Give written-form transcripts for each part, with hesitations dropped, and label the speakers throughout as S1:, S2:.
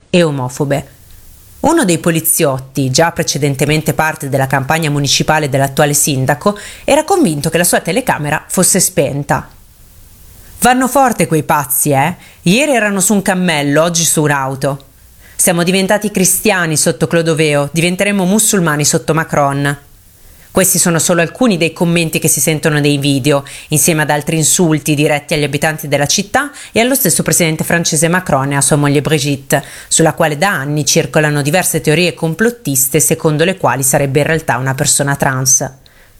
S1: e omofobe. Uno dei poliziotti, già precedentemente parte della campagna municipale dell'attuale sindaco, era convinto che la sua telecamera fosse spenta. Vanno forte quei pazzi, eh? Ieri erano su un cammello, oggi su un'auto. Siamo diventati cristiani sotto Clodoveo, diventeremo musulmani sotto Macron. Questi sono solo alcuni dei commenti che si sentono nei video, insieme ad altri insulti diretti agli abitanti della città e allo stesso presidente francese Macron e a sua moglie Brigitte, sulla quale da anni circolano diverse teorie complottiste secondo le quali sarebbe in realtà una persona trans.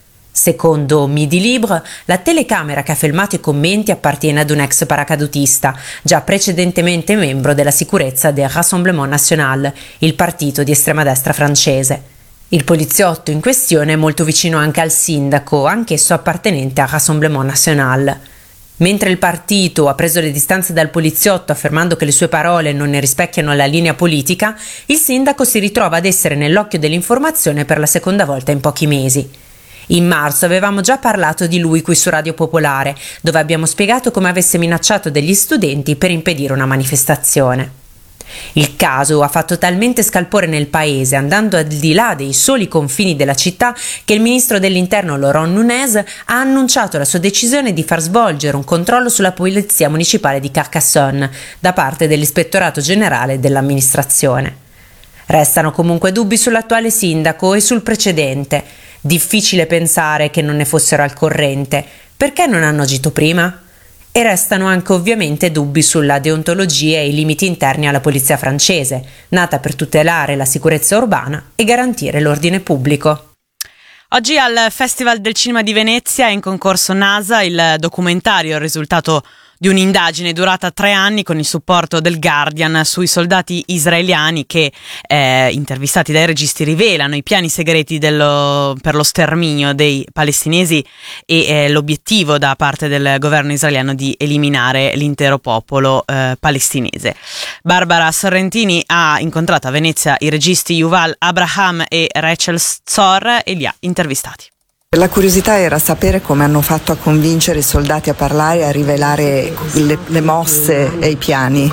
S1: Secondo Midi Libre, la telecamera che ha filmato i commenti appartiene ad un ex paracadutista, già precedentemente membro della sicurezza del Rassemblement National, il partito di estrema destra francese. Il poliziotto in questione è molto vicino anche al sindaco, anch'esso appartenente al Rassemblement National. Mentre il partito ha preso le distanze dal poliziotto affermando che le sue parole non ne rispecchiano la linea politica, il sindaco si ritrova ad essere nell'occhio dell'informazione per la seconda volta in pochi mesi. In marzo avevamo già parlato di lui qui su Radio Popolare, dove abbiamo spiegato come avesse minacciato degli studenti per impedire una manifestazione. Il caso ha fatto talmente scalpore nel paese, andando al di là dei soli confini della città, che il ministro dell'interno Laurent Nunez ha annunciato la sua decisione di far svolgere un controllo sulla polizia municipale di Carcassonne da parte dell'ispettorato generale dell'amministrazione. Restano comunque dubbi sull'attuale sindaco e sul precedente. Difficile pensare che non ne fossero al corrente. Perché non hanno agito prima? E restano anche ovviamente dubbi sulla deontologia e i limiti interni alla polizia francese, nata per tutelare la sicurezza urbana e garantire l'ordine pubblico.
S2: Oggi al Festival del Cinema di Venezia è in concorso NASA il documentario, il risultato di un'indagine durata 3 anni con il supporto del Guardian sui soldati israeliani che, intervistati dai registi, rivelano i piani segreti per lo sterminio dei palestinesi e l'obiettivo da parte del governo israeliano di eliminare l'intero popolo palestinese. Barbara Sorrentini ha incontrato a Venezia i registi Yuval Abraham e Rachel Zor e li ha intervistati.
S3: La curiosità era sapere come hanno fatto a convincere i soldati a parlare e a rivelare le mosse e i piani.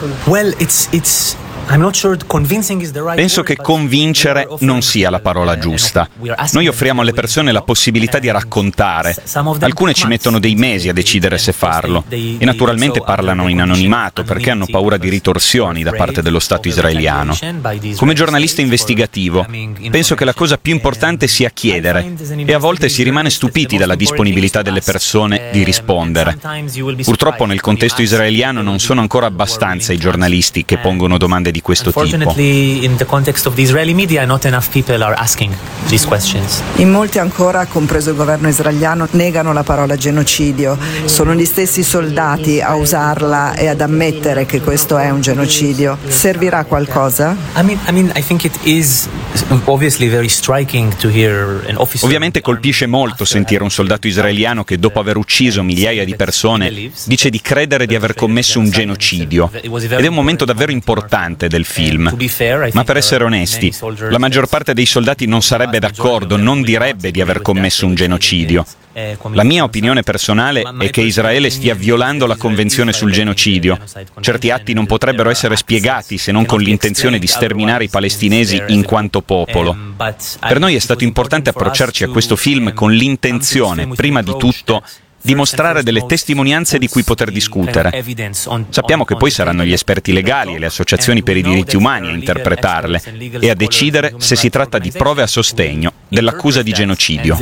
S4: Penso che convincere non sia la parola giusta. Noi offriamo alle persone la possibilità di raccontare. Alcune ci mettono dei mesi a decidere se farlo e naturalmente parlano in anonimato perché hanno paura di ritorsioni da parte dello Stato israeliano. Come giornalista investigativo, penso che la cosa più importante sia chiedere e a volte si rimane stupiti dalla disponibilità delle persone di rispondere. Purtroppo nel contesto israeliano non sono ancora abbastanza i giornalisti che pongono domande di questo tipo.
S3: In molti ancora, compreso il governo israeliano, negano la parola genocidio. Sono gli stessi soldati a usarla e ad ammettere che questo è un genocidio. Servirà a qualcosa?
S4: Ovviamente colpisce molto sentire un soldato israeliano che dopo aver ucciso migliaia di persone dice di credere di aver commesso un genocidio. Ed è un momento davvero importante del film. Ma per essere onesti, la maggior parte dei soldati non sarebbe d'accordo, non direbbe di aver commesso un genocidio. La mia opinione personale è che Israele stia violando la Convenzione sul genocidio. Certi atti non potrebbero essere spiegati se non con l'intenzione di sterminare i palestinesi in quanto popolo. Per noi è stato importante approcciarci a questo film con l'intenzione, prima di tutto, di mostrare delle testimonianze di cui poter discutere. Sappiamo che poi saranno gli esperti legali e le associazioni per i diritti umani a interpretarle e a decidere se si tratta di prove a sostegno dell'accusa di genocidio.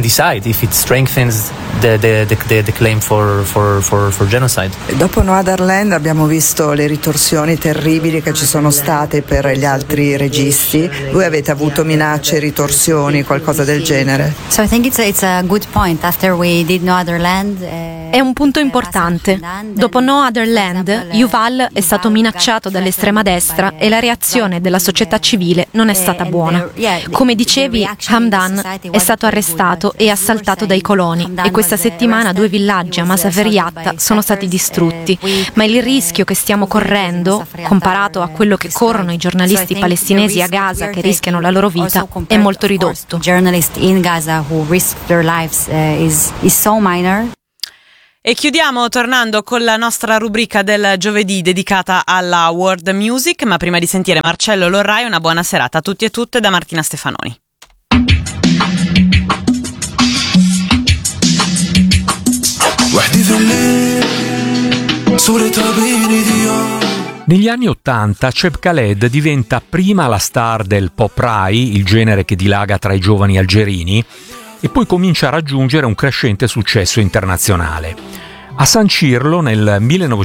S3: Dopo Noadarland abbiamo visto le ritorsioni terribili che ci sono state per gli altri registi. Voi avete avuto minacce, ritorsioni, qualcosa del genere?
S5: So I think it's a good point. After we did Noadarland,
S6: è un punto importante. Dopo No Other Land, Yuval è stato minacciato dall'estrema destra e la reazione della società civile non è stata buona. Come dicevi, Hamdan è stato arrestato e assaltato dai coloni e questa settimana 2 villaggi a Masafer Yatta sono stati distrutti. Ma il rischio che stiamo correndo, comparato a quello che corrono i giornalisti palestinesi a Gaza che rischiano la loro vita, è molto ridotto.
S2: E chiudiamo tornando con la nostra rubrica del giovedì dedicata alla world music, ma prima di sentire Marcello Lorrai, una buona serata a tutti e tutte da Martina Stefanoni.
S7: Negli anni '80 Cheb Khaled diventa prima la star del pop Rai, il genere che dilaga tra i giovani algerini, e poi comincia a raggiungere un crescente successo internazionale. A sancirlo nel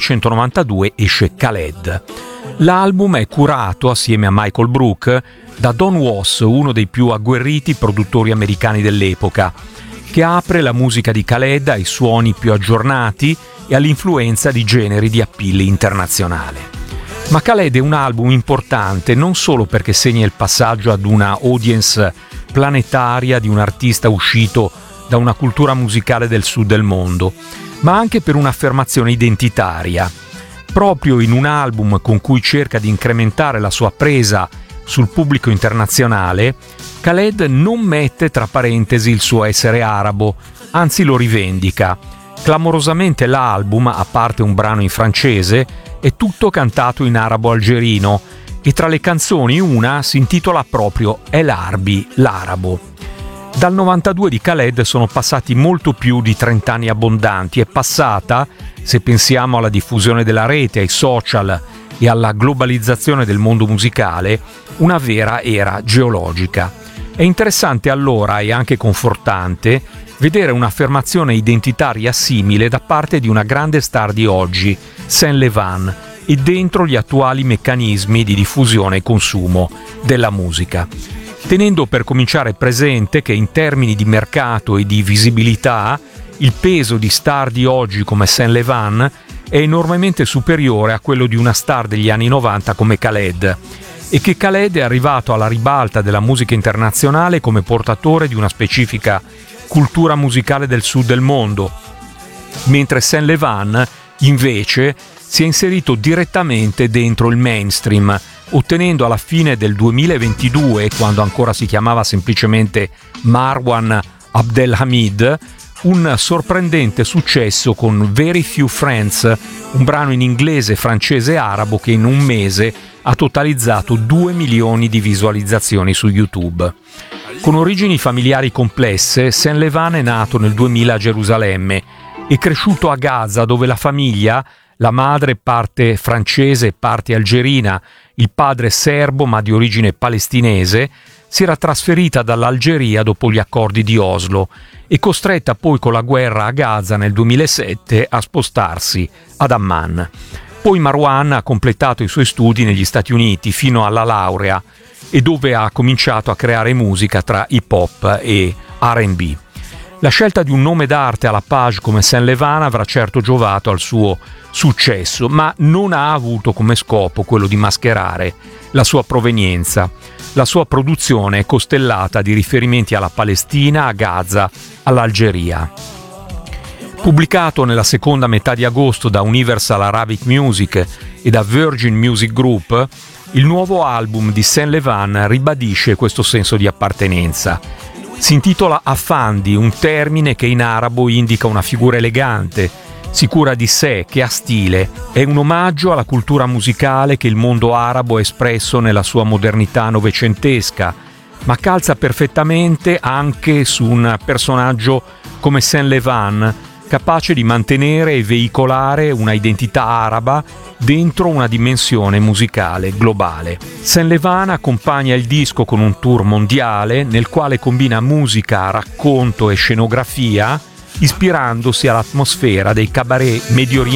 S7: 1992 esce Khaled. L'album è curato assieme a Michael Brook da Don Was, uno dei più agguerriti produttori americani dell'epoca, che apre la musica di Khaled ai suoni più aggiornati e all'influenza di generi di appeal internazionale. Ma Khaled è un album importante non solo perché segna il passaggio ad una audience planetaria di un artista uscito da una cultura musicale del sud del mondo, ma anche per un'affermazione identitaria. Proprio in un album con cui cerca di incrementare la sua presa sul pubblico internazionale, Khaled non mette tra parentesi il suo essere arabo, anzi lo rivendica. Clamorosamente l'album, a parte un brano in francese, è tutto cantato in arabo algerino e tra le canzoni una si intitola proprio El Arbi, l'arabo. Dal 92 di Khaled sono passati molto più di 30 anni abbondanti. È passata, se pensiamo alla diffusione della rete, ai social e alla globalizzazione del mondo musicale, una vera era geologica. È interessante allora e anche confortante vedere un'affermazione identitaria simile da parte di una grande star di oggi, Saint Levan, e dentro gli attuali meccanismi di diffusione e consumo della musica. Tenendo per cominciare presente che in termini di mercato e di visibilità il peso di star di oggi come Saint Levan è enormemente superiore a quello di una star degli anni 90 come Khaled, e che Khaled è arrivato alla ribalta della musica internazionale come portatore di una specifica cultura musicale del sud del mondo, mentre Saint Levan invece si è inserito direttamente dentro il mainstream, ottenendo alla fine del 2022, quando ancora si chiamava semplicemente Marwan Abdelhamid, un sorprendente successo con Very Few Friends, un brano in inglese, francese e arabo che in un mese ha totalizzato 2 milioni di visualizzazioni su YouTube. Con origini familiari complesse, Saint Levan è nato nel 2000 a Gerusalemme e cresciuto a Gaza, dove la famiglia, la madre parte francese e parte algerina, il padre serbo ma di origine palestinese, si era trasferita dall'Algeria dopo gli accordi di Oslo e costretta poi con la guerra a Gaza nel 2007 a spostarsi ad Amman. Poi Marwan ha completato i suoi studi negli Stati Uniti fino alla laurea e dove ha cominciato a creare musica tra hip hop e R&B. La scelta di un nome d'arte alla page come Saint Levan avrà certo giovato al suo successo, ma non ha avuto come scopo quello di mascherare la sua provenienza. La sua produzione è costellata di riferimenti alla Palestina, a Gaza, all'Algeria. Pubblicato nella seconda metà di agosto da Universal Arabic Music e da Virgin Music Group, il nuovo album di Saint Levan ribadisce questo senso di appartenenza. Si intitola Affandi, un termine che in arabo indica una figura elegante, sicura di sé, che ha stile. È un omaggio alla cultura musicale che il mondo arabo ha espresso nella sua modernità novecentesca, ma calza perfettamente anche su un personaggio come Saint Levan, capace di mantenere e veicolare una identità araba dentro una dimensione musicale globale. Saint Levan accompagna il disco con un tour mondiale nel quale combina musica, racconto e scenografia, ispirandosi all'atmosfera dei cabaret mediorientali